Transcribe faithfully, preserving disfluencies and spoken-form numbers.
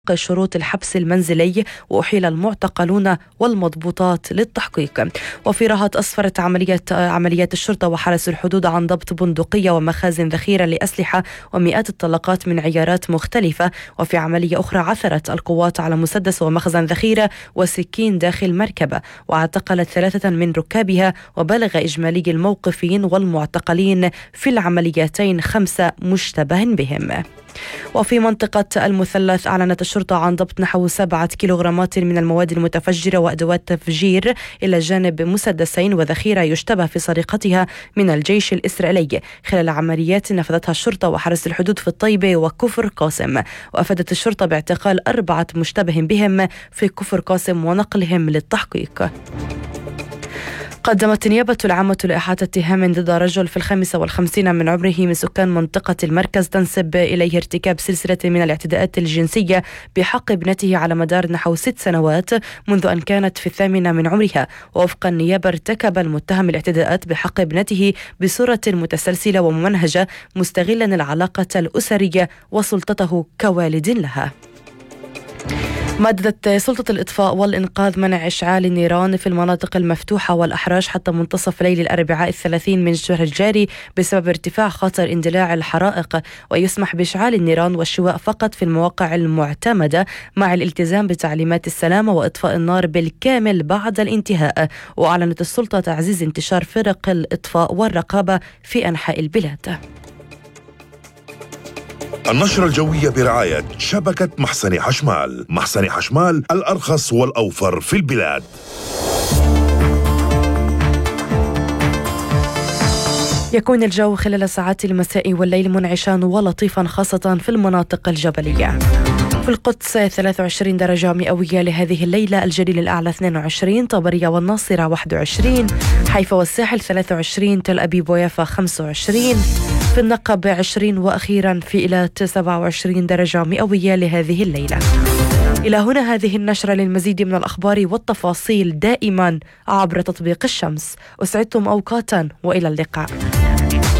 شروط الحبس المنزلي، وأحيل المعتقلون والمضبوطات للتحقيق. وفي رهط أسفرت عمليات عمليات الشرطة وحرس الحدود عن ضبط بندقية ومخازن ذخيرة لأسلحة ومئات الطلقات من عيارات مختلفة. وفي عملية أخرى عثرت القوات على مسدس ومخزن ذخيرة وسكين داخل مركبة، واعتقلت ثلاثة من ركابها، وبلغ إجمالي الموقفين والمعتقلين في العمليتين خمسة مشتبه بهم. وفي منطقة المثلث أعلنت الشرطة عن ضبط نحو سبعة كيلوغرامات من المواد المتفجرة وأدوات تفجير، إلى جانب مسدسين وذخيرة يشتبه في سرقتها من الجيش الإسرائيلي خلال عمليات نفذتها الشرطة وحرس الحدود في الطيبة وكفر قاسم. وأفادت الشرطة باعتقال أربعة مشتبه بهم في كفر قاسم ونقلهم للتحقيق. قدمت النيابة العامة لإحاطة اتهام ضد رجل في الخامسة والخمسين من عمره من سكان منطقة المركز تنسب إليه ارتكاب سلسلة من الاعتداءات الجنسية بحق ابنته على مدار نحو ست سنوات منذ أن كانت في الثامنة من عمرها. ووفق النيابة ارتكب المتهم الاعتداءات بحق ابنته بصورة متسلسلة وممنهجة، مستغلا العلاقة الأسرية وسلطته كوالد لها. مددت سلطة الإطفاء والإنقاذ منع إشعال النيران في المناطق المفتوحة والأحراج حتى منتصف ليل الأربعاء الثلاثين من الشهر الجاري بسبب ارتفاع خطر اندلاع الحرائق، ويسمح بإشعال النيران والشواء فقط في المواقع المعتمدة مع الالتزام بتعليمات السلامة وإطفاء النار بالكامل بعد الانتهاء. وأعلنت السلطة تعزيز انتشار فرق الإطفاء والرقابة في أنحاء البلاد. النشرة الجوية برعاية شبكة محسن حشمال. محسن حشمال، الأرخص والأوفر في البلاد. يكون الجو خلال ساعات المساء والليل منعشا ولطيفا خاصة في المناطق الجبلية. في القدس ثلاثة وعشرين درجة مئوية لهذه الليلة، الجليل الأعلى اثنين وعشرين، طبرية والناصرة واحد وعشرين، حيفا والساحل ثلاثة وعشرين، تل أبيب ويافا خمسة وعشرين، في النقب عشرين، وأخيرا في إيلات سبعة وعشرين درجة مئوية لهذه الليلة. إلى هنا هذه النشرة. للمزيد من الأخبار والتفاصيل دائما عبر تطبيق الشمس. أسعدتم أوقاتا وإلى اللقاء.